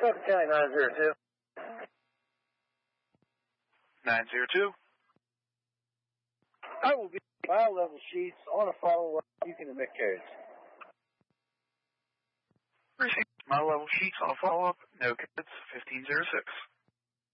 Suffolk County 902. 902. I will be file level sheets on a follow-up. You can admit carriage. Received my level sheets on a follow-up. No kids, 1506.